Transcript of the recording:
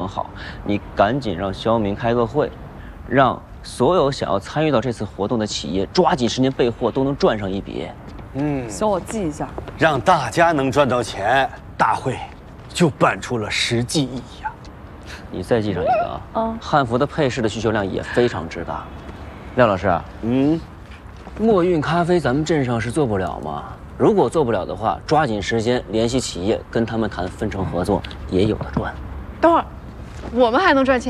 好，你赶紧让肖明开个会，让所有想要参与到这次活动的企业抓紧时间备货，都能赚上一笔。 行，我记一下。 让大家能赚到钱，大会就办出了实际意义啊！ 你再记上一个啊，汉服的配饰的需求量也非常之大。廖老师，墨韵咖啡咱们镇上是做不了吗？如果做不了的话，抓紧时间联系企业，跟他们谈分成合作，也有的赚。 等会儿，我们还能赚钱？